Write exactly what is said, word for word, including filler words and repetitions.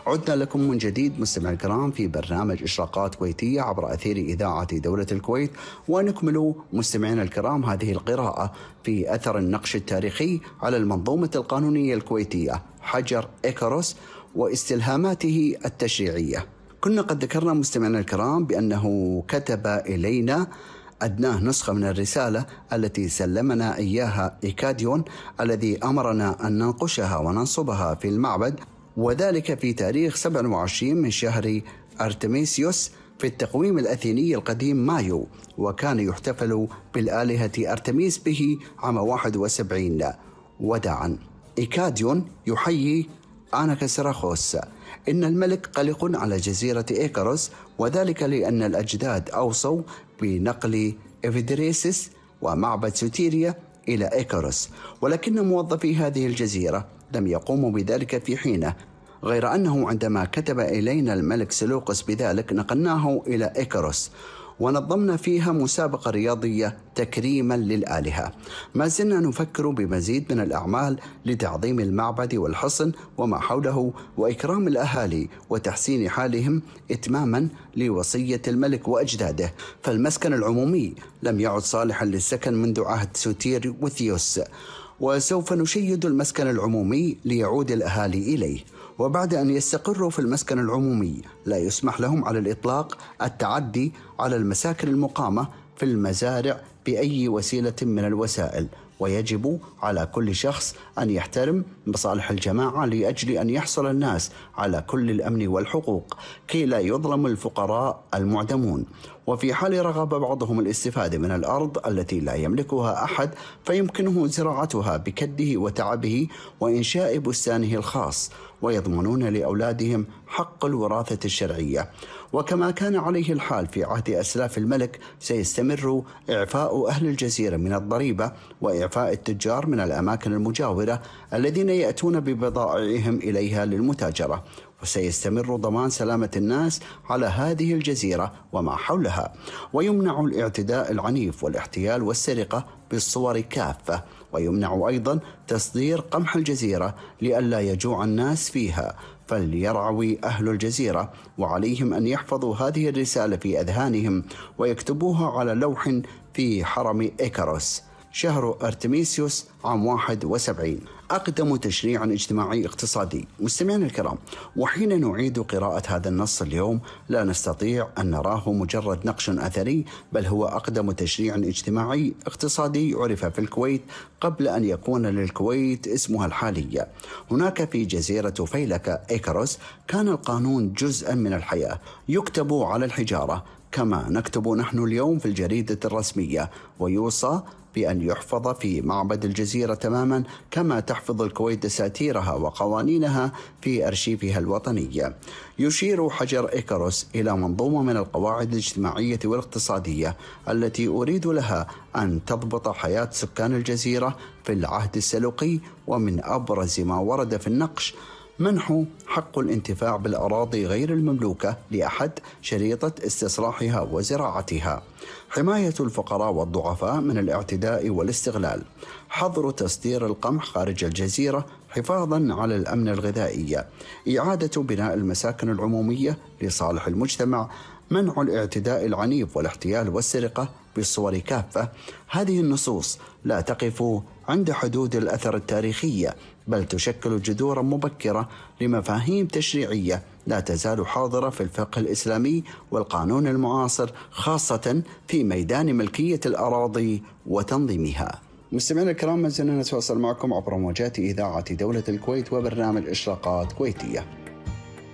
عدنا لكم من جديد مستمعي الكرام في برنامج إشراقات كويتية عبر أثير إذاعة دولة الكويت، ونكمل مستمعينا الكرام هذه القراءة في أثر النقش التاريخي على المنظومة القانونية الكويتية حجر إيكاروس واستلهاماته التشريعية. كنا قد ذكرنا مستمعينا الكرام بأنه كتب إلينا أدناه نسخة من الرسالة التي سلمنا إياها إيكاديون الذي أمرنا أن ننقشها وننصبها في المعبد، وذلك في تاريخ سبعة وعشرين من شهر أرتميسيوس في التقويم الأثيني القديم مايو، وكان يحتفل بالآلهة أرتميس به عام واحد وسبعين وداعا. إيكاديون يحيي آناكسراخوس إن الملك قلق على جزيرة إيكاروس، وذلك لأن الأجداد أوصوا بنقل إفيدريسس ومعبد سوتيريا إلى إيكاروس، ولكن موظفي هذه الجزيرة لم يقوموا بذلك في حينه، غير أنه عندما كتب إلينا الملك سلوقس بذلك نقلناه إلى إيكاروس ونظمنا فيها مسابقة رياضية تكريما للآلهة. ما زلنا نفكر بمزيد من الأعمال لتعظيم المعبد والحصن وما حوله وإكرام الأهالي وتحسين حالهم إتماما لوصية الملك وأجداده، فالمسكن العمومي لم يعد صالحا للسكن منذ عهد سوتير وثيوس، وسوف نشيد المسكن العمومي ليعود الأهالي إليه. وبعد أن يستقروا في المسكن العمومي لا يسمح لهم على الإطلاق التعدي على المساكن المقامة في المزارع بأي وسيلة من الوسائل، ويجب على كل شخص أن يحترم مصالح الجماعة لأجل أن يحصل الناس على كل الأمن والحقوق كي لا يظلم الفقراء المعدمون. وفي حال رغب بعضهم الاستفادة من الأرض التي لا يملكها أحد فيمكنه زراعتها بكده وتعبه وإنشاء بستانه الخاص، ويضمنون لأولادهم حق الوراثة الشرعية. وكما كان عليه الحال في عهد أسلاف الملك سيستمر إعفاء أهل الجزيرة من الضريبة وإعفاء التجار من الأماكن المجاورة الذين يأتون ببضائعهم إليها للمتاجرة، وسيستمر ضمان سلامة الناس على هذه الجزيرة وما حولها، ويمنع الاعتداء العنيف والاحتيال والسرقة بالصور كافة، ويمنع أيضا تصدير قمح الجزيرة لئلا يجوع الناس فيها، فليرعوي أهل الجزيرة، وعليهم أن يحفظوا هذه الرسالة في أذهانهم ويكتبوها على لوح في حرم إيكاروس شهر أرتميسيوس عام واحد وسبعين. أقدم تشريع اجتماعي اقتصادي. مستمعينا الكرام، وحين نعيد قراءة هذا النص اليوم لا نستطيع أن نراه مجرد نقش أثري، بل هو أقدم تشريع اجتماعي اقتصادي عرف في الكويت قبل أن يكون للكويت اسمها الحالي. هناك في جزيرة فيلك إيكاروس كان القانون جزءا من الحياة يكتب على الحجارة كما نكتب نحن اليوم في الجريدة الرسمية، ويوصى بأن يحفظ في معبد الجزيرة تماما كما تحفظ الكويت دساتيرها وقوانينها في أرشيفها الوطنية. يشير حجر إيكاروس إلى منظومة من القواعد الاجتماعية والاقتصادية التي أريد لها أن تضبط حياة سكان الجزيرة في العهد السلوقي، ومن أبرز ما ورد في النقش منح حق الانتفاع بالأراضي غير المملوكة لأحد شريطة استصلاحها وزراعتها، حماية الفقراء والضعفاء من الاعتداء والاستغلال، حظر تصدير القمح خارج الجزيرة حفاظا على الأمن الغذائي، إعادة بناء المساكن العمومية لصالح المجتمع، منع الاعتداء العنيف والاحتيال والسرقة بالصور كافة. هذه النصوص لا تقف عند حدود الأثر التاريخية، بل تشكل جذورا مبكرة لمفاهيم تشريعية لا تزال حاضرة في الفقه الإسلامي والقانون المعاصر، خاصة في ميدان ملكية الأراضي وتنظيمها. مستمعينا الكرام، ما زلنا نتواصل معكم عبر موجات إذاعة دولة الكويت وبرنامج إشراقات كويتية.